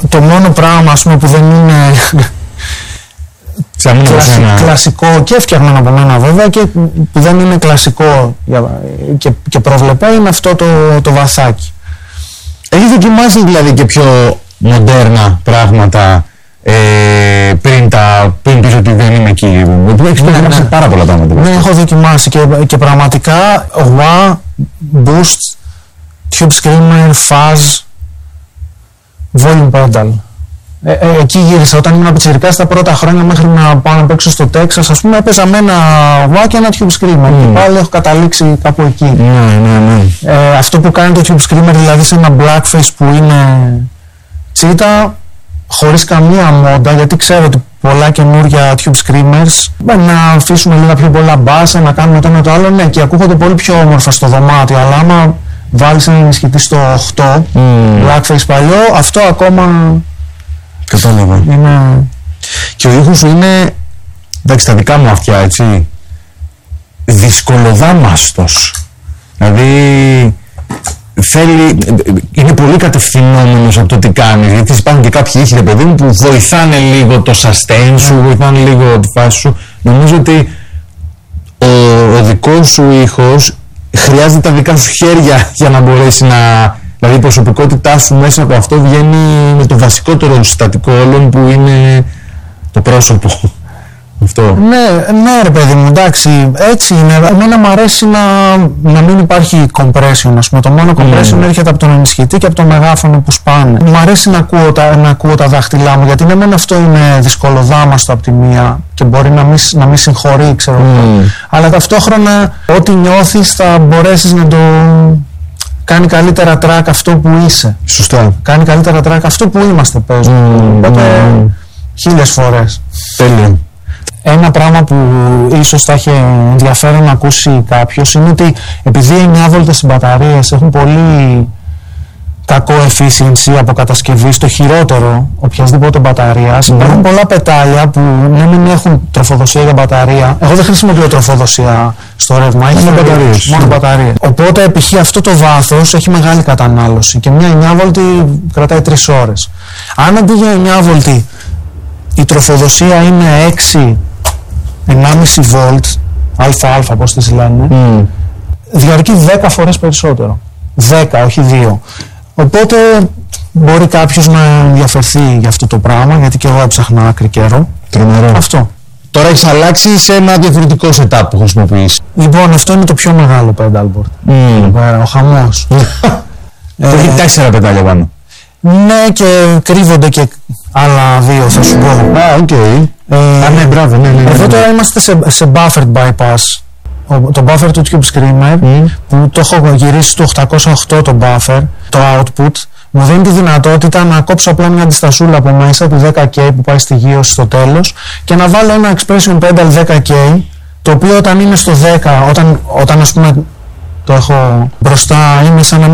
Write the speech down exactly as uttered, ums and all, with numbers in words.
το μόνο πράγμα, ας πούμε, που δεν είναι κλασι, κλασικό και φτιαγμένο από μένα βέβαια και που δεν είναι κλασικό και, και προβλεπέ είναι αυτό το, το βαθάκι. Έχεις δοκιμάσει δηλαδή και πιο μοντέρνα πράγματα ε, πριν, τα, πριν πεις ότι δεν είμαι εκεί? Έχεις ναι, δοκιμάσει ναι. πάρα πολλά πράγματα. Ναι, έχω δοκιμάσει και, και πραγματικά γουά, boost, tube screamer, fuzz, volume pedal. Ε, ε, εκεί γύρισα όταν ήμουν πιτσιρικάς τα πρώτα χρόνια μέχρι να πάω να παίξω στο Τέξας. Ας πούμε έπαιζα με ένα γουά και ένα tube screamer mm. και πάλι έχω καταλήξει κάπου εκεί. Ναι, ναι, ναι. Ε, αυτό που κάνει το tube screamer δηλαδή σε ένα blackface που είναι τσίτα χωρίς καμία μόντα, γιατί ξέρω ότι πολλά καινούργια tube screamers να αφήσουμε λίγα πιο πολλά μπάσα, να κάνουμε το ένα το άλλο, ναι, και ακούγονται πολύ πιο όμορφα στο δωμάτιο, αλλά άμα βάλεις ένα ενισχυτή στο οκτώ mm. blackface παλιό, αυτό ακόμα κατάλαβα. Είναι... Και ο ήχος σου είναι, εντάξει, τα δικά μου αυτιά, έτσι, δυσκολοδάμαστος. Δηλαδή θέλει, είναι πολύ κατευθυνόμενος από το τι κάνεις, γιατί υπάρχουν και κάποιοι ήχοι, ρε παιδί μου, που βοηθάνε λίγο το sustain σου, βοηθάνε λίγο τη φάση σου. Νομίζω ότι ο, ο δικός σου ήχος χρειάζεται τα δικά σου χέρια για να μπορέσει να... Δηλαδή η προσωπικότητά σου μέσα από αυτό βγαίνει με το βασικότερο συστατικό όλων που είναι το πρόσωπο. Αυτό. Ναι, ναι ρε παιδί μου, εντάξει, έτσι είναι. Εμένα μου αρέσει να, να μην υπάρχει compression, ας πούμε. Το μόνο compression mm. έρχεται από τον ενισχυτή και από το μεγάφωνο που σπάνε. Μου αρέσει να ακούω τα, να ακούω τα δάχτυλά μου, γιατί εμένα αυτό είναι δυσκολοδάμαστο από τη μία και μπορεί να μην, να μην συγχωρεί, ξέρω mm. αλλά ταυτόχρονα ό,τι νιώθεις θα μπορέσεις να το... Κάνει καλύτερα track αυτό που είσαι. Σωστά. Κάνει καλύτερα track αυτό που είμαστε, πες. Mm, Οπότε mm. χίλιες φορές. Τέλειο. Ένα πράγμα που ίσως θα είχε ενδιαφέρον να ακούσει κάποιος είναι ότι επειδή οι εννιά βολτες οι μπαταρίες έχουν πολύ κακό efficiency από κατασκευή, στο χειρότερο οποιασδήποτε μπαταρίας, mm. υπάρχουν πολλά πετάλια που ναι μην έχουν τροφοδοσία για μπαταρία. Εγώ δεν χρησιμοποιώ τροφοδοσία στο ρεύμα, έχει μόνο μπαταρίες. Μόνο μπαταρίες. Οπότε π.χ. αυτό το βάθος έχει μεγάλη κατανάλωση και μια εννιά βολτη κρατάει τρεις ώρες. Αν αντί για εννιά βολτη η τροφοδοσία είναι έξι ενάμιση βολτ, αλφα-αλφα πώς τις λένε, mm. διαρκεί δέκα φορές περισσότερο. δέκα, όχι δύο. Οπότε μπορεί κάποιος να ενδιαφερθεί για αυτό το πράγμα, γιατί και εγώ έψαχνα άκρη καιρό. Τρομερό. Αυτό. Τώρα έχεις αλλάξει σε ένα διαφορετικό setup που χρησιμοποιείς. Λοιπόν, αυτό είναι το πιο μεγάλο pedalboard. Mm. Πέρα, ο χαμός. ε, έχει τέσσερα πετάλια πάνω. Ναι, και κρύβονται και άλλα δύο, θα σου πω. Α, οκ. Okay. Ε, Α, ναι, μπράβο, ναι, ναι, ναι. Εδώ τώρα είμαστε σε, σε buffered bypass. Το buffer του Tube Screamer mm. που το έχω γυρίσει στο οχτακόσια οκτώ το buffer, το output μου δίνει τη δυνατότητα να κόψω απλά μια αντιστασούλα από μέσα του δέκα κέι που πάει στη γύρωση στο τέλος και να βάλω ένα expression pedal δέκα κέι το οποίο όταν είναι στο δέκα, όταν, όταν ας πούμε το έχω μπροστά, είναι σαν να